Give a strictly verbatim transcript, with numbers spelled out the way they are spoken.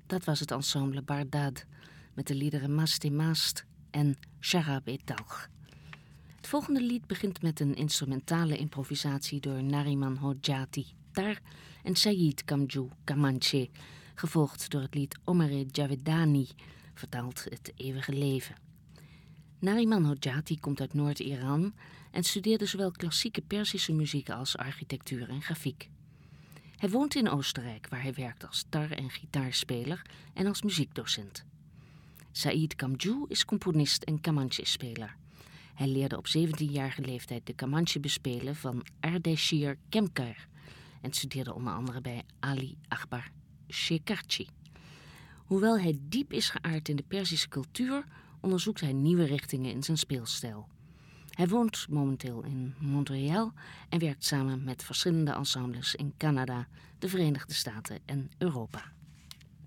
Dat was het ensemble Bardad met de liederen Masti Mast en Sharab e Talg. Het volgende lied begint met een instrumentale improvisatie door Nariman Hodjati tar en Sayyid Kamju kamanche, gevolgd door het lied Omere Javedani, vertaald het eeuwige leven. Nariman Hodjati komt uit Noord-Iran en studeerde zowel klassieke Perzische muziek als architectuur en grafiek. Hij woont in Oostenrijk, waar hij werkt als tar- en gitaarspeler en als muziekdocent. Said Kamju is componist en kamanche-speler. Hij leerde op zeventienjarige leeftijd de kamanche bespelen van Ardeshir Kemkar en studeerde onder andere bij Ali Akbar Shekarchi. Hoewel hij diep is geaard in de Perzische cultuur, onderzoekt hij nieuwe richtingen in zijn speelstijl. Hij woont momenteel in Montreal en werkt samen met verschillende ensembles in Canada, de Verenigde Staten en Europa.